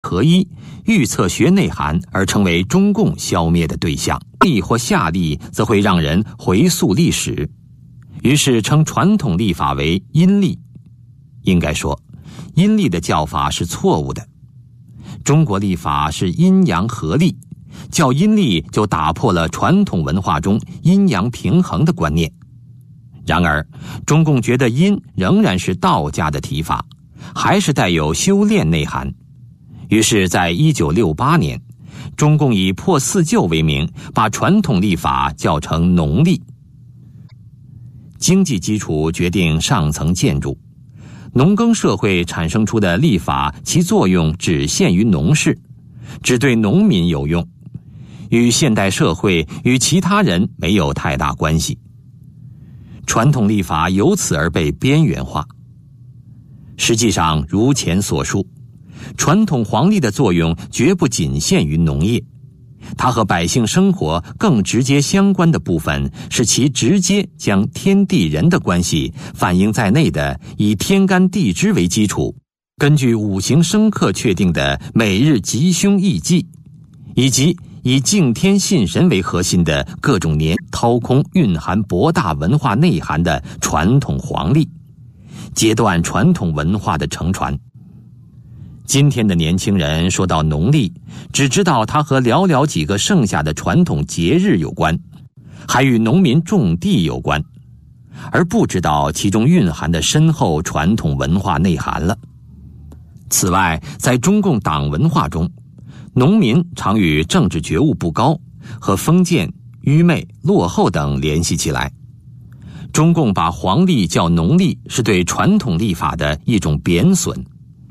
合一、预测学内涵而成为中共消灭的对象。历或下历则会让人回溯历史，于是称传统历法为阴历。应该说，阴历的叫法是错误的。中国历法是阴阳合历，叫阴历就打破了传统文化中阴阳平衡的观念。然而，中共觉得阴仍然是道家的提法，还是带有修炼内涵。于是在1968年，中共以破四旧为名，把传统历法叫成农历。经济基础决定上层建筑，农耕社会产生出的历法，其作用只限于农事，只对农民有用，与现代社会与其他人没有太大关系。传统历法由此而被边缘化。实际上，如前所述，传统黄历的作用绝不仅限于农业，它和百姓生活更直接相关的部分是其直接将天地人的关系反映在内的以天干地支为基础，根据五行生克确定的每日吉凶异忌，以及以敬天信神为核心的各种年掏空蕴含博大文化内涵的传统黄历，截断传统文化的承传。今天的年轻人说到农历，只知道它和寥寥几个剩下的传统节日有关，还与农民种地有关，而不知道其中蕴含的深厚传统文化内涵了。此外，在中共党文化中，农民常与政治觉悟不高和封建、愚昧、落后等联系起来。中共把黄历叫农历，是对传统历法的一种贬损。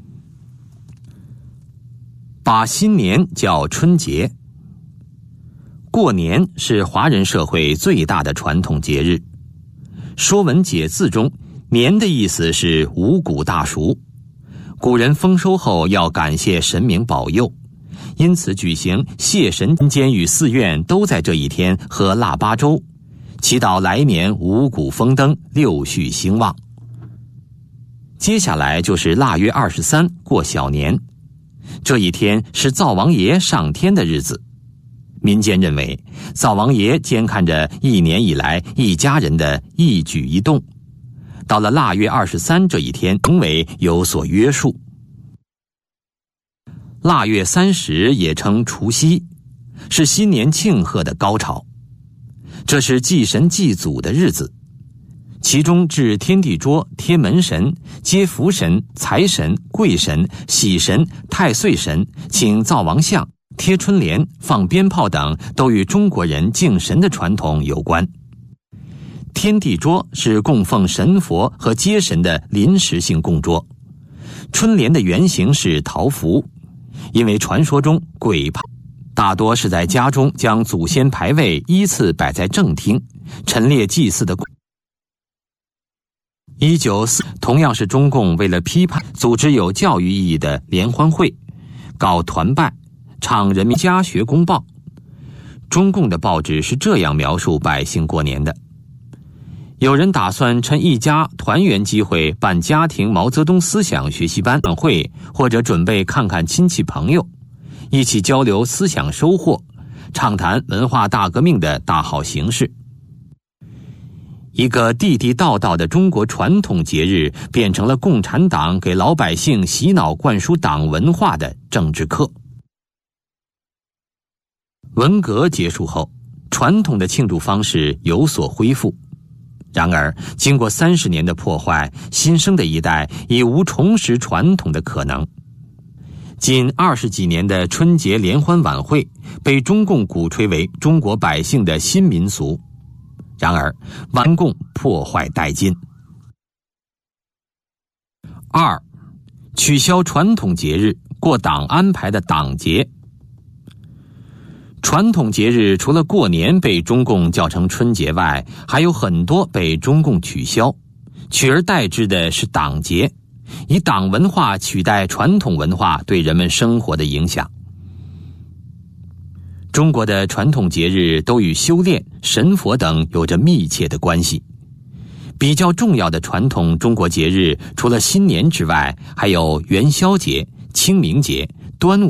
把新年叫春节。过年是华人社会最大的传统节日。说文解字中，年的意思是五谷大熟。古人丰收后要感谢神明保佑，因此举行谢神民间与寺院都在这一天喝腊八粥，祈祷来年五谷丰登，六畜兴旺。接下来就是腊月23过小年，这一天是灶王爷上天的日子。民间认为，灶王爷监看着一年以来一家人的一举一动，到了腊月23这一天，行为有所约束。腊月30也称除夕，是新年庆贺的高潮。这是祭神祭祖的日子，其中置天地桌、贴门神、接福神、财神、贵神、喜神、太岁神、请灶王像、贴春联、放鞭炮等，都与中国人敬神的传统有关。天地桌是供奉神佛和接神的临时性供桌，春联的原型是桃符，因为传说中鬼派大多是在家中将祖先牌位依次摆在正厅，陈列祭祀的。1944同样是中共为了批判组织有教育意义的联欢会，搞团拜，唱人民家学公报。中共的报纸是这样描述百姓过年的：有人打算趁一家团圆机会办家庭毛泽东思想学习班会，或者准备看看亲戚朋友，一起交流思想收获，畅谈文化大革命的大好形势。一个地地道道的中国传统节日，变成了共产党给老百姓洗脑灌输党文化的政治课。文革结束后，传统的庆祝方式有所恢复。然而，经过30年的破坏，新生的一代已无重拾传统的可能。近20几年的春节联欢晚会被中共鼓吹为中国百姓的新民俗，然而顽共破坏殆尽。2. 取消传统节日，过党安排的党节。传统节日除了过年被中共叫成春节外，还有很多被中共取消，取而代之的是党节，以党文化取代传统文化对人们生活的影响。中国的传统节日都与修炼、神佛等有着密切的关系。比较重要的传统中国节日，除了新年之外，还有元宵节、清明节、端午